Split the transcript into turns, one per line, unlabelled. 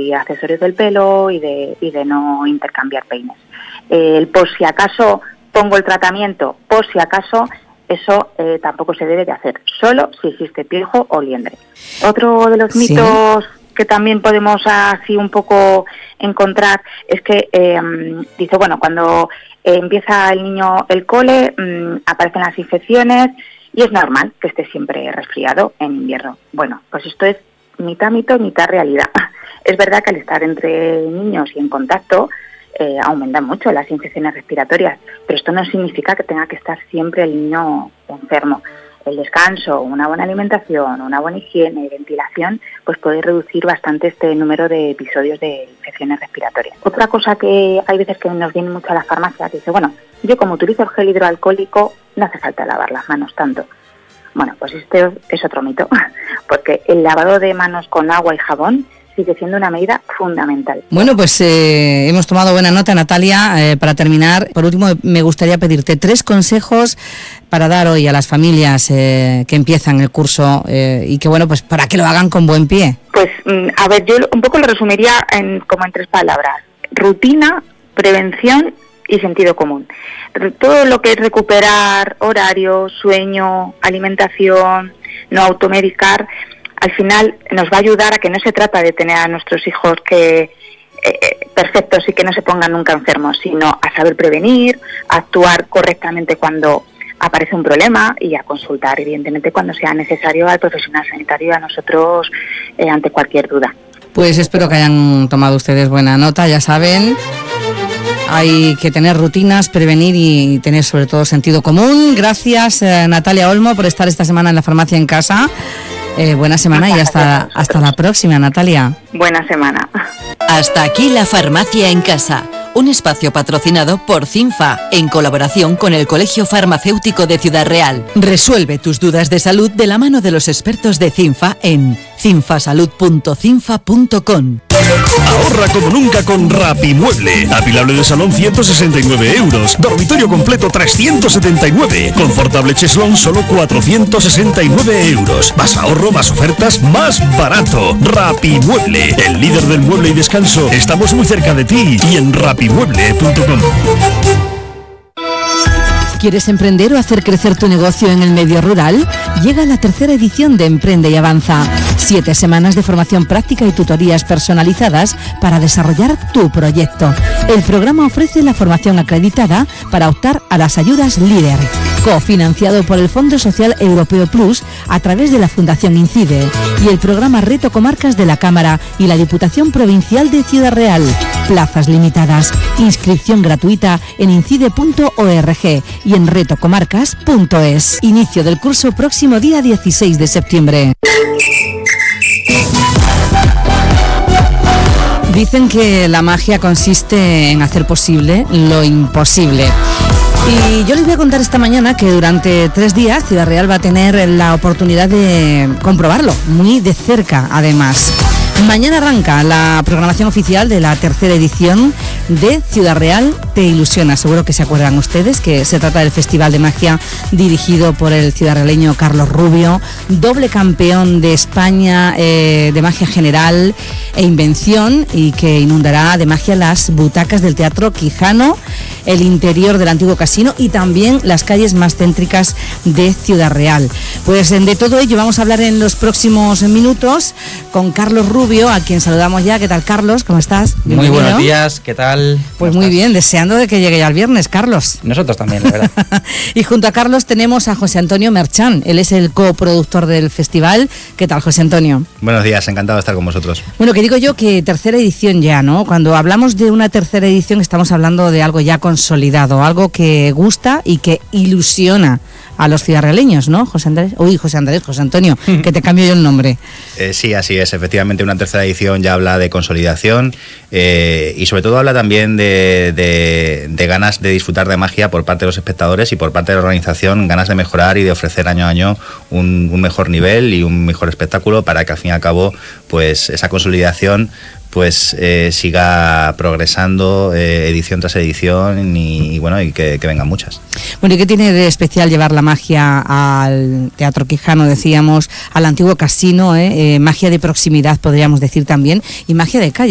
y accesorios del pelo y de no intercambiar peines. El por si acaso pongo el tratamiento, por si acaso, eso tampoco se debe de hacer, solo si existe piojo o liendre. Otro de los mitos que también podemos así un poco encontrar es que dice, bueno, cuando empieza el niño el cole, aparecen las infecciones y es normal que esté siempre resfriado en invierno. Bueno, pues esto es mitad mito, mitad realidad. Es verdad que al estar entre niños y en contacto aumentan mucho las infecciones respiratorias, pero esto no significa que tenga que estar siempre el niño enfermo. El descanso, una buena alimentación, una buena higiene y ventilación, pues puede reducir bastante este número de episodios de infecciones respiratorias. Otra cosa que hay veces que nos viene mucho a la farmacia, que dice, bueno, yo como utilizo el gel hidroalcohólico, no hace falta lavar las manos tanto. Bueno, pues este es otro mito, porque el lavado de manos con agua y jabón sigue siendo una medida fundamental.
Bueno, pues hemos tomado buena nota, Natalia. Para terminar, por último, me gustaría pedirte 3 consejos para dar hoy a las familias que empiezan el curso y que, bueno, pues para que lo hagan con buen pie.
Pues, a ver, yo un poco lo resumiría como en 3 palabras. Rutina, prevención y sentido común. Todo lo que es recuperar horario, sueño, alimentación, no automedicar, al final nos va a ayudar a que no se trata de tener a nuestros hijos perfectos y que no se pongan nunca enfermos, sino a saber prevenir, a actuar correctamente cuando aparece un problema y a consultar, evidentemente, cuando sea necesario al profesional sanitario y a nosotros ante cualquier duda.
Pues espero que hayan tomado ustedes buena nota, ya saben. Hay que tener rutinas, prevenir y tener sobre todo sentido común. Gracias, Natalia Olmo, por estar esta semana en la Farmacia en Casa. Buena semana y hasta la próxima, Natalia.
Buena semana.
Hasta aquí la Farmacia en Casa, un espacio patrocinado por CINFA, en colaboración con el Colegio Farmacéutico de Ciudad Real. Resuelve tus dudas de salud de la mano de los expertos de CINFA en cinfasalud.cinfa.com.
Ahorra como nunca con Rapimueble. Apilable de salón 169 euros. Dormitorio completo 379. Confortable cheslón solo 469 euros. Más ahorro, más ofertas, más barato. Rapimueble, el líder del mueble y descanso. Estamos muy cerca de ti y en rapimueble.com.
¿Quieres emprender o hacer crecer tu negocio en el medio rural? Llega la 3ª edición de Emprende y Avanza. 7 semanas de formación práctica y tutorías personalizadas para desarrollar tu proyecto. El programa ofrece la formación acreditada para optar a las ayudas LEADER, cofinanciado por el Fondo Social Europeo Plus a través de la Fundación Incide y el programa Reto Comarcas de la Cámara y la Diputación Provincial de Ciudad Real. Plazas limitadas. Inscripción gratuita en incide.org y en retocomarcas.es. Inicio del curso próximo día 16 de septiembre. Dicen que la magia consiste en hacer posible lo imposible. Y yo les voy a contar esta mañana que durante 3 días Ciudad Real va a tener la oportunidad de comprobarlo, muy de cerca además. Mañana arranca la programación oficial de la 3ª edición de Ciudad Real Te Ilusiona. Seguro que se acuerdan ustedes que se trata del Festival de Magia dirigido por el ciudadrealeño Carlos Rubio, doble campeón de España de magia general e invención, y que inundará de magia las butacas del Teatro Quijano, el interior del antiguo casino y también las calles más céntricas de Ciudad Real. Pues de todo ello vamos a hablar en los próximos minutos con Carlos Rubio, a quien saludamos ya. ¿Qué tal, Carlos? ¿Cómo estás?
Bienvenido. Muy buenos días, ¿qué tal?
Pues muy bien, deseando de que llegue ya el viernes, Carlos.
Nosotros también, la verdad.
Y junto a Carlos tenemos a José Antonio Merchán, él es el coproductor del festival. ¿Qué tal, José Antonio?
Buenos días, encantado de estar con vosotros.
Bueno, que digo yo que 3ª edición ya, ¿no? Cuando hablamos de una 3ª edición estamos hablando de algo ya consolidado, algo que gusta y que ilusiona a los ciudadrealeños, ¿no, José Andrés? José Antonio, que te cambio yo el nombre.
Sí, así es. Efectivamente, una 3ª edición ya habla de consolidación y sobre todo habla también de ganas de disfrutar de magia por parte de los espectadores y por parte de la organización, ganas de mejorar y de ofrecer año a año un mejor nivel y un mejor espectáculo para que al fin y al cabo pues esa consolidación pues siga progresando edición tras edición y bueno, y que vengan muchas.
Bueno, ¿y qué tiene de especial llevar la magia al Teatro Quijano, decíamos, al antiguo casino, magia de proximidad podríamos decir también, y magia de calle?